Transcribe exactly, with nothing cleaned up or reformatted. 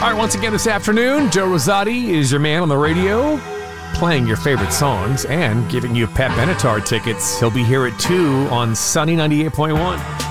All right, once again this afternoon, Joe Rosati is your man on the radio, playing your favorite songs and giving you Pat Benatar tickets. He'll be here at two on Sunny ninety-eight point one.